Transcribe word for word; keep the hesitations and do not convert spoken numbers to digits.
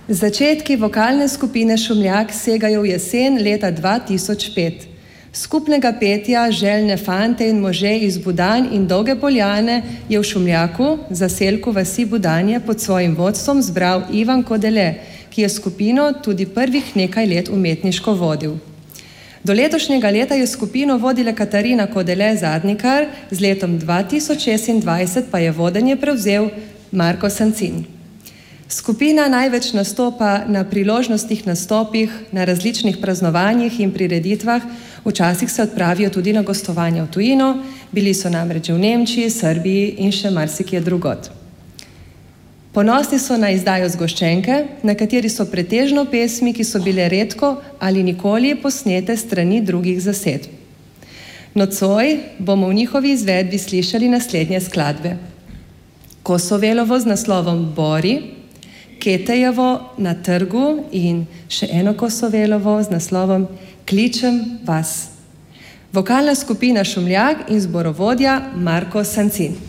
Začetki vokalne skupine Šumljak segajo v jesen leta dva tisoč pet. Skupnega petja Željne fante in može iz Budanj in Dolge Poljane je v Šumljaku, zaselku vasi Budanje, pod svojim vodstvom zbral Ivan Kodele, ki je skupino tudi prvih nekaj let umetniško vodil. Do letošnjega leta je skupino vodila Katarina Kodele Zadnikar, z letom dva tisoč šestindvajset pa je vodenje prevzel Marko Sancin. Skupina največ nastopa na priložnostnih nastopih, na različnih praznovanjih in prireditvah, včasih se odpravijo tudi na gostovanja v tujino, bili so namreč v Nemčiji, Srbiji in še marsikje drugod. Ponosni so na izdajo Zgoščenke, na kateri so pretežno pesmi, ki so bile redko ali nikoli posnete strani drugih zasedb. Nocoj bomo v njihovi izvedbi slišali naslednje skladbe: Kosovelovo z naslovom Bori, Ketejevo Na trgu in še eno Kosovelovo z naslovom Kličem vas. Vokalna skupina Šumljak in zborovodja Marko Sancin.